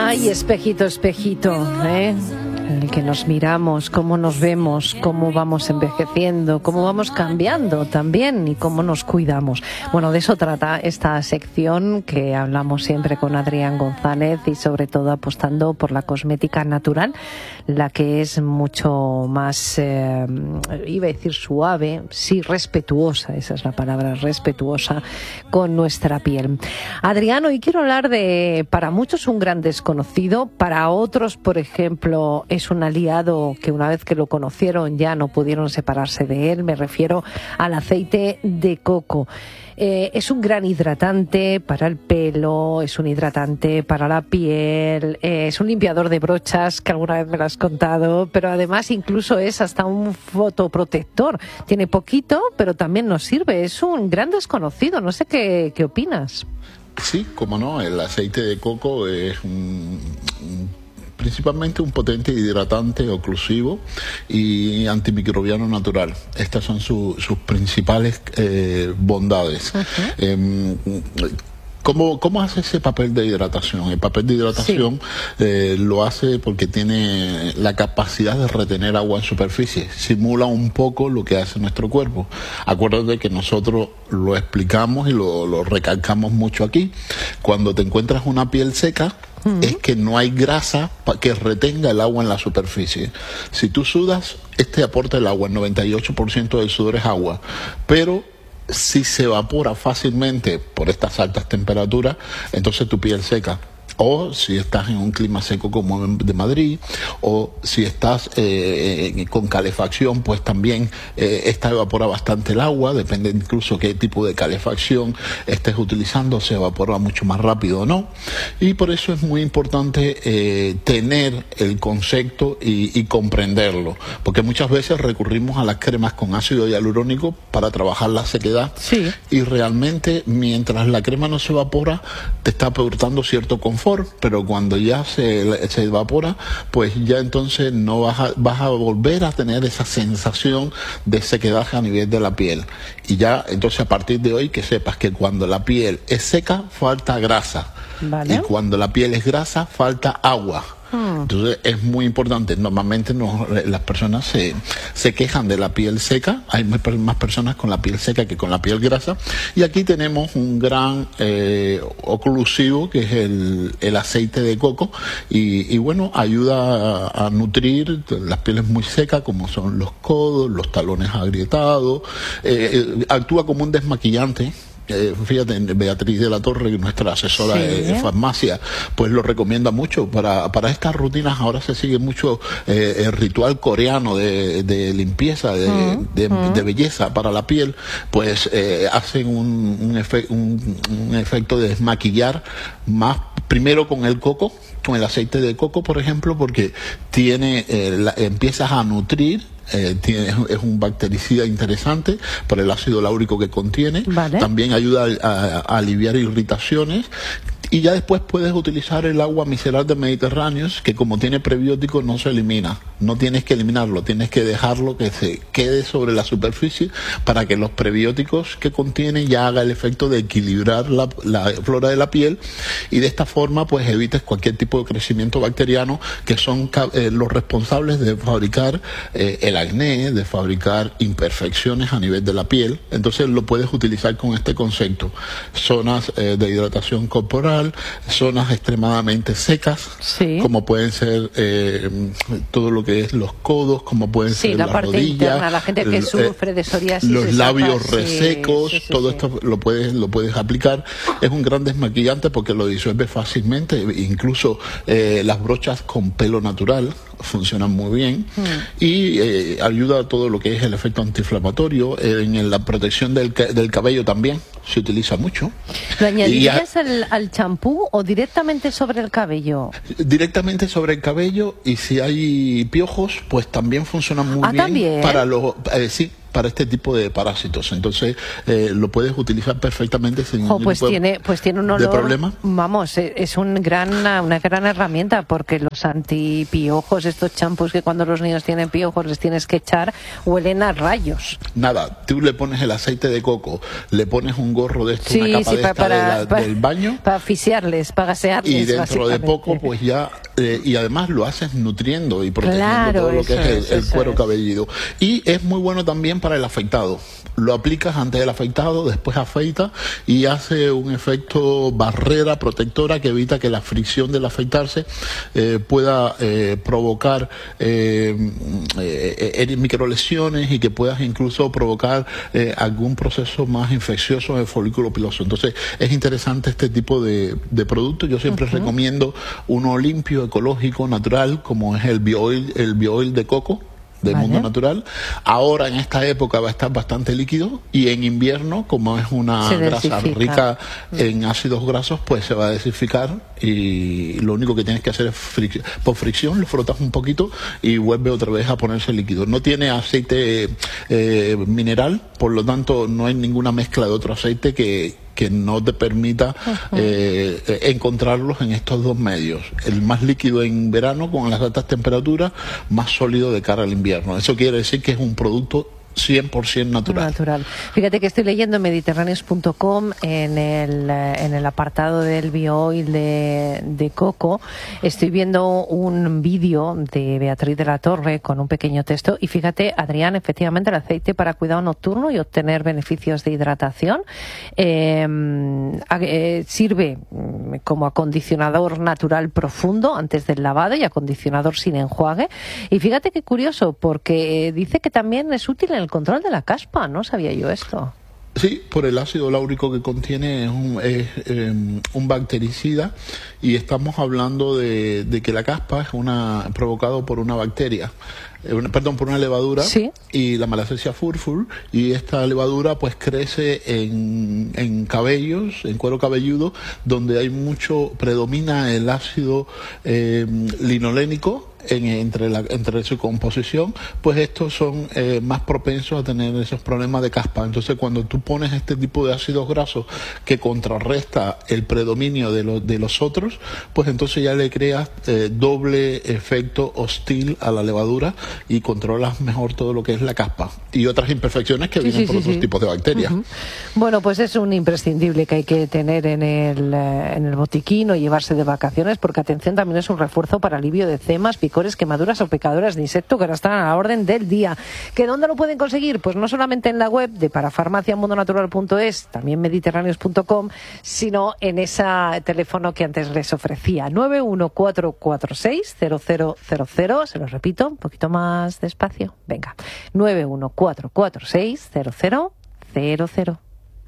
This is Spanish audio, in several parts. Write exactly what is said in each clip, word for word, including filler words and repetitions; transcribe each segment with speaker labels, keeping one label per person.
Speaker 1: Ay, espejito, espejito, ¿eh? En el que nos miramos, cómo nos vemos, cómo vamos envejeciendo, cómo vamos cambiando también y cómo nos cuidamos. Bueno, de eso trata esta sección que hablamos siempre con Adrián González y sobre todo apostando por la cosmética natural, la que es mucho más, eh, iba a decir suave, sí, respetuosa, esa es la palabra, respetuosa con nuestra piel. Adrián, hoy quiero hablar de, para muchos un gran desconocido, para otros, por ejemplo, es un aliado que una vez que lo conocieron ya no pudieron separarse de él. Me refiero al aceite de coco. Eh, es un gran hidratante para el pelo, es un hidratante para la piel, eh, es un limpiador de brochas, que alguna vez me lo has contado, pero además incluso es hasta un fotoprotector. Tiene poquito, pero también nos sirve. Es un gran desconocido. No sé qué, qué opinas.
Speaker 2: Sí, cómo no, el aceite de coco es un, un principalmente un potente hidratante oclusivo y antimicrobiano natural. Estas son su, sus principales eh, bondades. Uh-huh. eh, ¿Cómo, ¿Cómo hace ese papel de hidratación? El papel de hidratación sí. eh, lo hace porque tiene la capacidad de retener agua en superficie. Simula un poco lo que hace nuestro cuerpo. Acuérdate que nosotros lo explicamos y lo, lo recalcamos mucho aquí. Cuando te encuentras una piel seca, uh-huh. es que no hay grasa que retenga el agua en la superficie. Si tú sudas, este aporta el agua, el noventa y ocho por ciento del sudor es agua, pero si se evapora fácilmente por estas altas temperaturas, entonces tu piel seca. O si estás en un clima seco como el de Madrid, o si estás eh, con calefacción, pues también eh, esta evapora bastante el agua, depende incluso qué tipo de calefacción estés utilizando, se evapora mucho más rápido o no. Y por eso es muy importante eh, tener el concepto y, y comprenderlo, porque muchas veces recurrimos a las cremas con ácido hialurónico para trabajar la sequedad,
Speaker 1: sí.
Speaker 2: y realmente mientras la crema no se evapora, te está aportando cierto confort, pero cuando ya se, se evapora, pues ya entonces no vas a, vas a volver a tener esa sensación de sequedad a nivel de la piel. Y ya entonces a partir de hoy que sepas que cuando la piel es seca, falta grasa. Vale. Y cuando la piel es grasa, falta agua. Hmm. Entonces es muy importante. Normalmente no, las personas se, se quejan de la piel seca. Hay más, más personas con la piel seca que con la piel grasa. Y aquí tenemos un gran eh, oclusivo que es el, el aceite de coco. Y, y bueno, ayuda a, a nutrir las pieles muy secas, como son los codos, los talones agrietados. Eh, eh, actúa como un desmaquillante. Eh, fíjate, Beatriz de la Torre, nuestra asesora sí. de, de farmacia, pues lo recomienda mucho. Para, para estas rutinas ahora se sigue mucho eh, el ritual coreano de, de limpieza, de, uh-huh. de, uh-huh. de belleza para la piel, pues eh, hacen un, un, efe, un, un efecto de desmaquillar más, primero con el coco, con el aceite de coco, por ejemplo, porque tiene eh, la, empiezas a nutrir. Eh, tiene, es un bactericida interesante por el ácido láurico que contiene. Vale. También ayuda a, a, a aliviar irritaciones. Y ya después puedes utilizar el agua micelar del Mediterráneo, que como tiene prebióticos no se elimina. No tienes que eliminarlo, tienes que dejarlo que se quede sobre la superficie para que los prebióticos que contiene ya haga el efecto de equilibrar la, la flora de la piel, y de esta forma pues evites cualquier tipo de crecimiento bacteriano que son eh, los responsables de fabricar eh, el acné, de fabricar imperfecciones a nivel de la piel. Entonces lo puedes utilizar con este concepto. Zonas eh, de hidratación corporal, zonas extremadamente secas, sí. como pueden ser eh, todo lo que es los codos, como pueden sí, ser
Speaker 1: la
Speaker 2: las
Speaker 1: parte
Speaker 2: rodillas,
Speaker 1: interna, la gente que el, sufre de psoriasis,
Speaker 2: los labios
Speaker 1: saca,
Speaker 2: resecos, sí, sí, sí, todo sí. esto lo puedes lo puedes aplicar. Es un gran desmaquillante porque lo disuelve fácilmente, incluso eh, las brochas con pelo natural funcionan muy bien, mm. y eh, ayuda a todo lo que es el efecto antiinflamatorio. Eh, en la protección del, del cabello también se utiliza mucho.
Speaker 1: ¿Lo añadirías a, al, al champú o directamente sobre el cabello?
Speaker 2: Directamente sobre el cabello, y si hay piojos, pues también funcionan muy
Speaker 1: ah,
Speaker 2: bien
Speaker 1: ¿también?
Speaker 2: para los eh, sí para este tipo de parásitos. Entonces eh, lo puedes utilizar perfectamente sin
Speaker 1: oh,
Speaker 2: ningún
Speaker 1: pues
Speaker 2: tipo
Speaker 1: tiene, pues tiene un olor,
Speaker 2: de problema.
Speaker 1: Vamos, es un gran, una gran herramienta, porque los antipiojos, estos champús que cuando los niños tienen piojos les tienes que echar, huelen a rayos.
Speaker 2: Nada, tú le pones el aceite de coco, le pones un gorro de esto,
Speaker 1: sí,
Speaker 2: una capa
Speaker 1: sí,
Speaker 2: de
Speaker 1: para,
Speaker 2: esta
Speaker 1: para,
Speaker 2: de la,
Speaker 1: para,
Speaker 2: del baño,
Speaker 1: para asfixiarles, para gasearles,
Speaker 2: y dentro de poco pues ya eh, y además lo haces nutriendo y protegiendo
Speaker 1: claro,
Speaker 2: todo lo que es,
Speaker 1: es
Speaker 2: el, el cuero
Speaker 1: es.
Speaker 2: cabelludo. Y es muy bueno también para el afeitado. Lo aplicas antes del afeitado, después afeita y hace un efecto barrera protectora que evita que la fricción del afeitarse eh, pueda eh, provocar eh, eh, microlesiones y que puedas incluso provocar eh, algún proceso más infeccioso en el folículo piloso. Entonces es interesante este tipo de, de producto. Yo siempre uh-huh. recomiendo uno limpio, ecológico, natural, como es el bioil, el bioil de coco del vale. Mundo natural. Ahora en esta época va a estar bastante líquido y en invierno, como es una grasa rica en ácidos grasos, pues se va a desificar y lo único que tienes que hacer es fric- por fricción, lo frotas un poquito y vuelve otra vez a ponerse líquido. No tiene aceite eh, mineral, por lo tanto no hay ninguna mezcla de otro aceite que que no te permita uh-huh. eh, encontrarlos en estos dos medios. El más líquido en verano con las altas temperaturas, más sólido de cara al invierno. Eso quiere decir que es un producto cien por ciento natural.
Speaker 1: Natural. Fíjate que estoy leyendo en mediterráneos punto com en el, en el apartado del bioil de, de coco. Estoy viendo un vídeo de Beatriz de la Torre con un pequeño texto y fíjate, Adrián, efectivamente el aceite para cuidado nocturno y obtener beneficios de hidratación eh, eh, sirve como acondicionador natural profundo antes del lavado y acondicionador sin enjuague. Y fíjate qué curioso, porque dice que también es útil en el control de la caspa. No sabía yo esto.
Speaker 2: Sí, por el ácido láurico que contiene, es un, es, eh, un bactericida y estamos hablando de, de que la caspa es una provocado por una bacteria, eh, una, perdón, por una levadura,
Speaker 1: ¿sí?
Speaker 2: Y la Malassezia furfur, y esta levadura pues crece en, en cabellos, en cuero cabelludo, donde hay mucho, predomina el ácido eh, linolénico. En, entre, la, entre su composición, pues estos son eh, más propensos a tener esos problemas de caspa. Entonces cuando tú pones este tipo de ácidos grasos que contrarresta el predominio de, lo, de los otros, pues entonces ya le creas eh, doble efecto hostil a la levadura y controlas mejor todo lo que es la caspa y otras imperfecciones que
Speaker 1: sí,
Speaker 2: vienen
Speaker 1: sí,
Speaker 2: por
Speaker 1: sí,
Speaker 2: otros
Speaker 1: sí.
Speaker 2: tipos de bacterias.
Speaker 1: Uh-huh. Bueno, pues es un imprescindible que hay que tener en el, en el botiquín o llevarse de vacaciones, porque atención, también es un refuerzo para alivio de cemas, picores, quemaduras o picaduras de insecto, que ahora están a la orden del día. ¿Que dónde lo pueden conseguir? Pues no solamente en la web de parafarmacia mundo natural punto es, también mediterráneos punto com, sino en ese teléfono que antes les ofrecía, nueve uno cuatro cuatro seis cero cero cero cero. Se lo repito un poquito más despacio. Venga, nueve uno cuatro cuatro seis cero cero cero cero.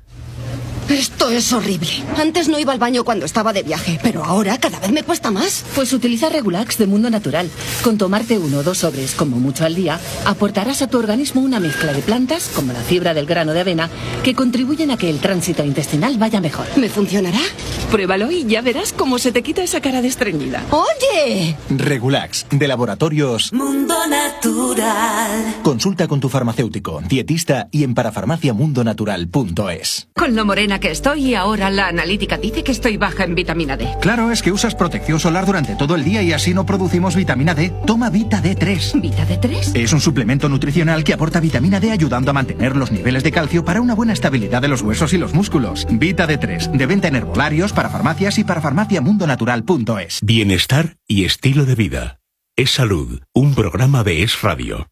Speaker 3: Esto es horrible. Antes no iba al baño cuando estaba de viaje, pero ahora cada vez me cuesta más.
Speaker 4: Pues utiliza Regulax de Mundo Natural. Con tomarte uno o dos sobres, como mucho al día, aportarás a tu organismo una mezcla de plantas, como la fibra del grano de avena, que contribuyen a que el tránsito intestinal vaya mejor.
Speaker 3: ¿Me funcionará?
Speaker 4: Pruébalo y ya verás cómo se te quita esa cara de estreñida.
Speaker 3: ¡Oye!
Speaker 5: Regulax, de Laboratorios
Speaker 6: Mundo Natural.
Speaker 5: Consulta con tu farmacéutico, dietista y en parafarmacia mundo natural punto es.
Speaker 7: Con lo morena que estoy y ahora la analítica dice que estoy baja en vitamina D.
Speaker 8: Claro, es que usas protección solar durante todo el día y así no producimos vitamina D. Toma Vita D tres.
Speaker 7: ¿Vita D tres?
Speaker 8: Es un suplemento nutricional que aporta vitamina D ayudando a mantener los niveles de calcio para una buena estabilidad de los huesos y los músculos. Vita D tres, de venta en herbolarios, para farmacias y para farmacia mundo natural punto es.
Speaker 9: Bienestar y estilo de vida. Es Salud, un programa de Es Radio.